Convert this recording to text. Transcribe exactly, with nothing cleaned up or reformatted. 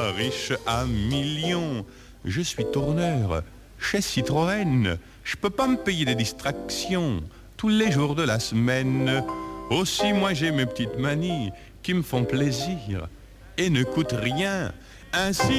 pas riche à millions. Je suis tourneur chez Citroën. Je peux pas me payer des distractions tous les jours de la semaine. Aussi, moi j'ai mes petites manies qui me font plaisir et ne coûtent rien. Ainsi